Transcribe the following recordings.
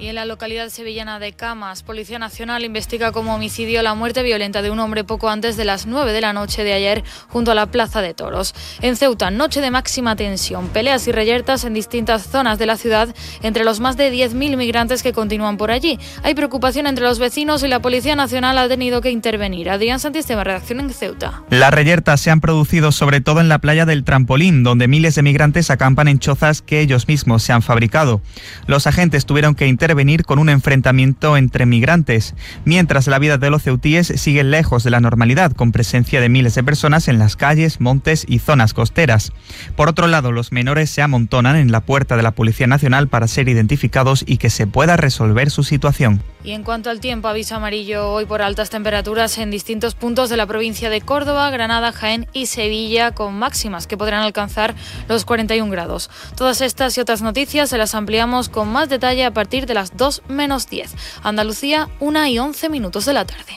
Y en la localidad sevillana de Camas, Policía Nacional investiga como homicidio la muerte violenta de un hombre poco antes de las 9 de la noche de ayer junto a la Plaza de Toros. En Ceuta, noche de máxima tensión, peleas y reyertas en distintas zonas de la ciudad entre los más de 10.000 migrantes que continúan por allí. Hay preocupación entre los vecinos y la Policía Nacional ha tenido que intervenir. Adrián Santisteban, redacción en Ceuta. Las reyertas se han producido sobre todo en la playa del Trampolín, donde miles de migrantes acampan en chozas que ellos mismos se han fabricado. Los agentes tuvieron que intervenir con un enfrentamiento entre migrantes, mientras la vida de los ceutíes sigue lejos de la normalidad, con presencia de miles de personas en las calles, montes y zonas costeras. Por otro lado, los menores se amontonan en la puerta de la Policía Nacional para ser identificados y que se pueda resolver su situación. Y en cuanto al tiempo, aviso amarillo hoy por altas temperaturas en distintos puntos de la provincia de Córdoba, Granada, Jaén y Sevilla, con máximas que podrán alcanzar los 41 grados. Todas estas y otras noticias se las ampliamos con más detalle a partir de las 2 menos 10. Andalucía, 1:11 de la tarde.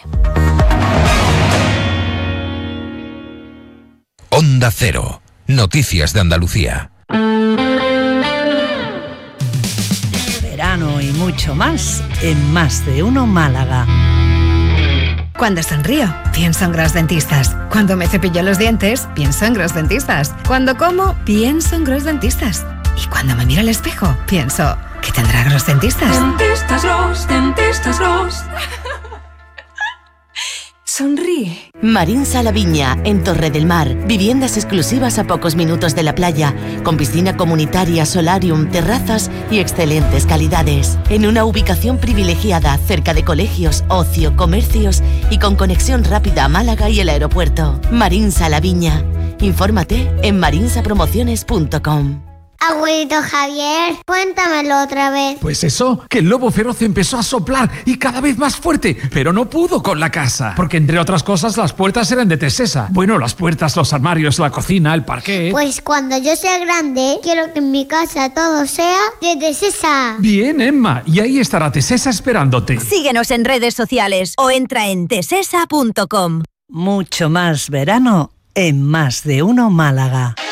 Onda Cero. Noticias de Andalucía. Verano y mucho más en Más de Uno Málaga. Cuando sonrío, pienso en Gros Dentistas. Cuando me cepillo los dientes, pienso en Gros Dentistas. Cuando como, pienso en Gros Dentistas. Y cuando me miro al espejo, pienso, ¿qué tendrá Gros Dentistas? Dentistas Gros, Dentistas Gros. Sonríe. Marinsa La Viña, en Torre del Mar. Viviendas exclusivas a pocos minutos de la playa, con piscina comunitaria, solarium, terrazas y excelentes calidades. En una ubicación privilegiada, cerca de colegios, ocio, comercios y con conexión rápida a Málaga y el aeropuerto. Marinsa La Viña. Infórmate en marinsapromociones.com. Abuelito Javier, cuéntamelo otra vez. Pues eso, que el lobo feroz empezó a soplar y cada vez más fuerte, pero no pudo con la casa, porque entre otras cosas las puertas eran de Tesesa. Bueno, las puertas, los armarios, la cocina, el parquet. Pues cuando yo sea grande, quiero que en mi casa todo sea de Tesesa. Bien, Emma, y ahí estará Tesesa esperándote. Síguenos en redes sociales o entra en tesesa.com. Mucho más verano en Más de Uno Málaga.